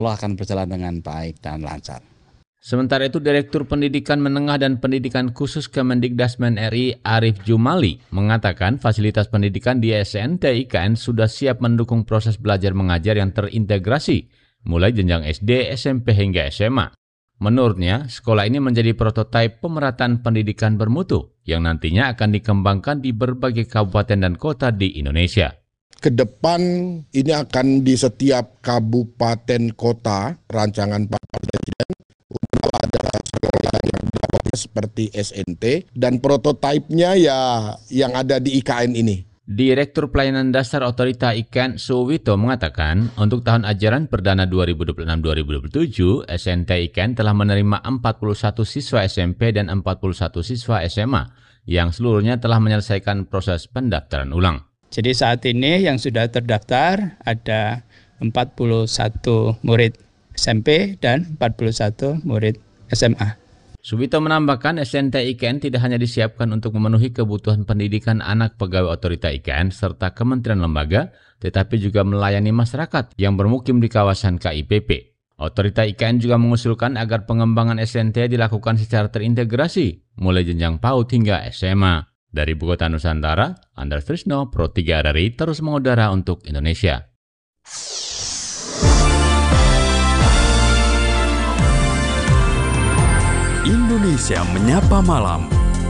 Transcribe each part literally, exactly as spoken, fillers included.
Allah akan berjalan dengan baik dan lancar. Sementara itu, Direktur Pendidikan Menengah dan Pendidikan Khusus Kemendikdasmen R I, Arif Jumali, mengatakan fasilitas pendidikan di S N T I K N sudah siap mendukung proses belajar mengajar yang terintegrasi, mulai jenjang S D, S M P hingga S M A. Menurutnya, sekolah ini menjadi prototipe pemerataan pendidikan bermutu yang nantinya akan dikembangkan di berbagai kabupaten dan kota di Indonesia. Ke depan ini akan di setiap kabupaten kota rancangan Pak Presiden ada sekolah yang seperti S N T dan prototipenya ya yang ada di I K N ini. Direktur Pelayanan Dasar Otorita I K N Suwito mengatakan untuk tahun ajaran perdana dua ribu dua puluh enam dua ribu dua puluh tujuh, S N T I K N telah menerima empat puluh satu siswa S M P dan empat puluh satu siswa S M A yang seluruhnya telah menyelesaikan proses pendaftaran ulang. Jadi saat ini yang sudah terdaftar ada empat puluh satu murid S M P dan empat puluh satu murid S M A. Suwito menambahkan S N T I K N tidak hanya disiapkan untuk memenuhi kebutuhan pendidikan anak pegawai otorita I K N serta kementerian lembaga, tetapi juga melayani masyarakat yang bermukim di kawasan K I P P. Otorita I K N juga mengusulkan agar pengembangan S N T dilakukan secara terintegrasi, mulai jenjang PAUD hingga S M A. Dari Ibu Kota Nusantara, Andreas Trisno, Pro tiga R R I, terus mengudara untuk Indonesia. Indonesia Menyapa Malam.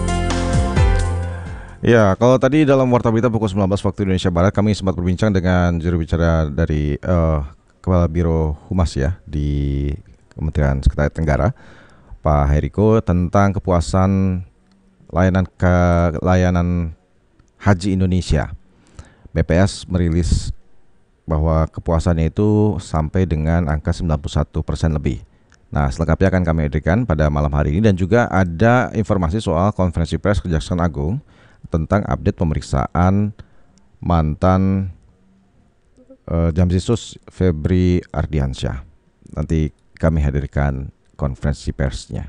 Ya, kalau tadi dalam Warta Berita pukul sembilan belas waktu Indonesia Barat, kami sempat berbincang dengan juru bicara dari uh, Kepala Biro Humas ya di Kementerian Sekretariat Negara, Pak Heriko, tentang kepuasan layanan ke layanan Haji Indonesia. B P S merilis bahwa kepuasannya itu sampai dengan angka sembilan puluh satu persen lebih. Nah, selengkapnya akan kami hadirkan pada malam hari ini, dan juga ada informasi soal konferensi pers Kejaksaan Agung tentang update pemeriksaan mantan uh, Jamsisus Febri Ardiansyah. Nanti kami hadirkan konferensi persnya.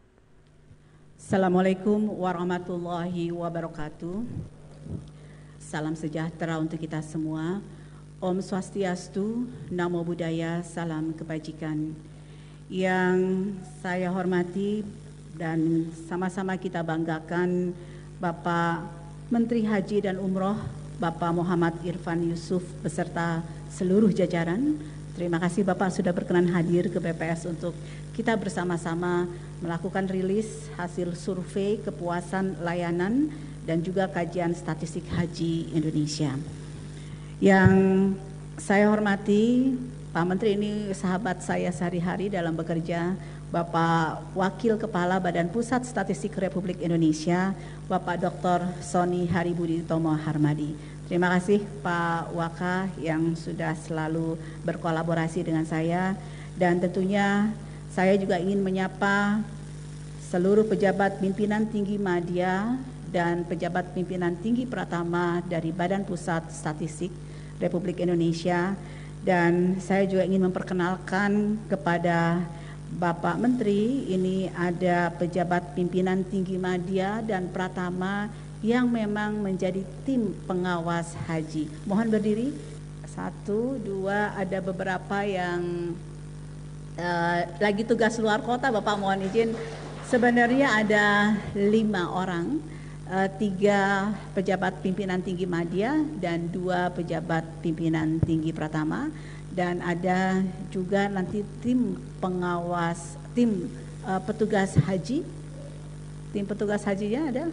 Assalamualaikum warahmatullahi wabarakatuh. Salam sejahtera untuk kita semua. Om Swastiastu, Namo Buddhaya, salam kebajikan. Yang saya hormati dan sama-sama kita banggakan Bapak Menteri Haji dan Umroh, Bapak Muhammad Irfan Yusuf beserta seluruh jajaran. Terima kasih Bapak sudah berkenan hadir ke B P S untuk kita bersama-sama melakukan rilis hasil survei kepuasan layanan dan juga kajian statistik haji Indonesia. Yang saya hormati, Pak Menteri ini sahabat saya sehari-hari dalam bekerja, Bapak Wakil Kepala Badan Pusat Statistik Republik Indonesia, Bapak Doktor Sony Haribudi Tomo Harmadi. Terima kasih Pak Waka yang sudah selalu berkolaborasi dengan saya, dan tentunya saya juga ingin menyapa seluruh pejabat pimpinan tinggi media dan pejabat pimpinan tinggi Pratama dari Badan Pusat Statistik Republik Indonesia. Dan saya juga ingin memperkenalkan kepada Bapak Menteri, ini ada pejabat pimpinan tinggi media dan Pratama yang memang menjadi tim pengawas haji. Mohon berdiri. Satu, dua, ada beberapa yang uh, lagi tugas luar kota, Bapak mohon izin. Sebenarnya ada lima orang, uh, tiga pejabat pimpinan tinggi media dan dua pejabat pimpinan tinggi Pratama, dan ada juga nanti tim pengawas, tim uh, petugas haji. Tim petugas hajinya ada?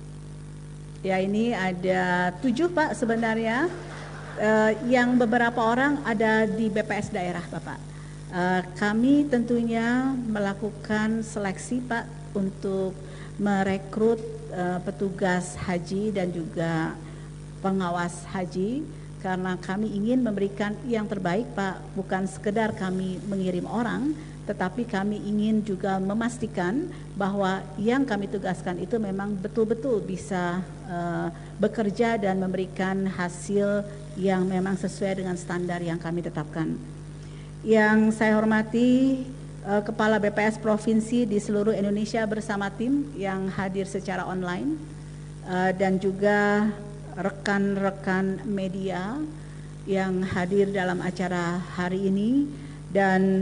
Ya, ini ada tujuh Pak sebenarnya, uh, yang beberapa orang ada di B P S daerah Bapak. Uh, kami tentunya melakukan seleksi Pak untuk merekrut uh, petugas haji dan juga pengawas haji, karena kami ingin memberikan yang terbaik Pak, bukan sekedar kami mengirim orang, tetapi kami ingin juga memastikan bahwa yang kami tugaskan itu memang betul-betul bisa uh, bekerja dan memberikan hasil yang memang sesuai dengan standar yang kami tetapkan. Yang saya hormati uh, Kepala B P S Provinsi di seluruh Indonesia bersama tim yang hadir secara online, uh, dan juga rekan-rekan media yang hadir dalam acara hari ini, dan